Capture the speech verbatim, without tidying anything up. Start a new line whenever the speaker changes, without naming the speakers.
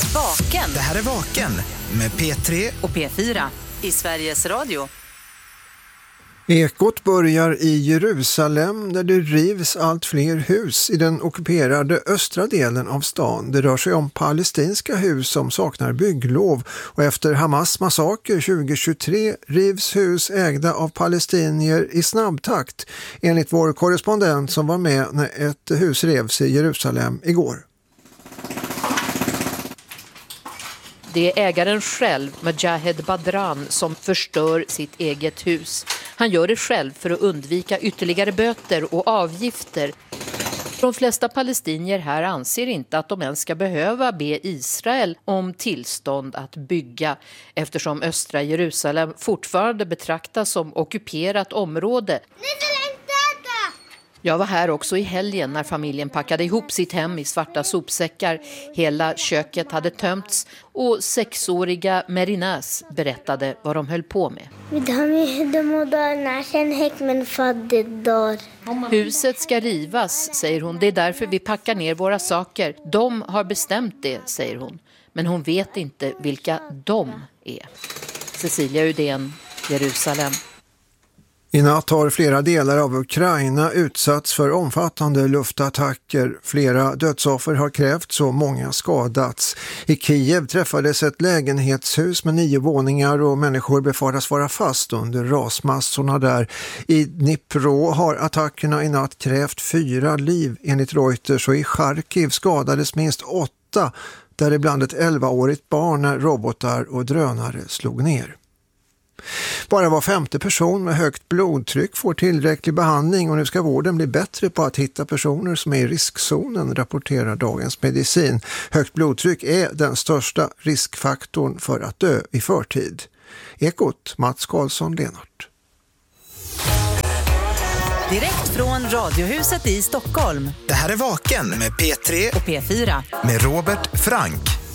Vaken.
Det här är Vaken med P tre
och P fyra i Sveriges Radio.
Ekot börjar i Jerusalem där det rivs allt fler hus i den ockuperade östra delen av stan. Det rör sig om palestinska hus som saknar bygglov och efter Hamas massaker tjugohundratjugotre rivs hus ägda av palestinier i snabb takt, enligt vår korrespondent som var med när ett hus revs i Jerusalem igår.
Det är ägaren själv, Mojahed Badran, som förstör sitt eget hus. Han gör det själv för att undvika ytterligare böter och avgifter. De flesta palestinier här anser inte att de ens ska behöva be Israel om tillstånd att bygga, eftersom östra Jerusalem fortfarande betraktas som ockuperat område. Jag var här också i helgen när familjen packade ihop sitt hem i svarta sopsäckar. Hela köket hade tömts och sexåriga Merinaz berättade vad de höll på med. Huset ska rivas, säger hon. Det är därför vi packar ner våra saker. De har bestämt det, säger hon. Men hon vet inte vilka de är. Cecilia Udén, Jerusalem.
I natt har flera delar av Ukraina utsatts för omfattande luftattacker. Flera dödsoffer har krävts och många skadats. I Kiev träffades ett lägenhetshus med nio våningar och människor befaras vara fast under rasmassorna där. I Dnipro har attackerna i natt krävt fyra liv enligt Reuters, och i Charkiv skadades minst åtta, däribland ett elvaårigt barn när robotar och drönare slog ner. Bara var femte person med högt blodtryck får tillräcklig behandling och nu ska vården bli bättre på att hitta personer som är i riskzonen, rapporterar Dagens Medicin. Högt blodtryck är den största riskfaktorn för att dö i förtid. Ekot, Mats Karlsson, Lenart.
Direkt från Radiohuset i Stockholm.
Det här är Vaken med P tre
och P fyra
med Robert Frank.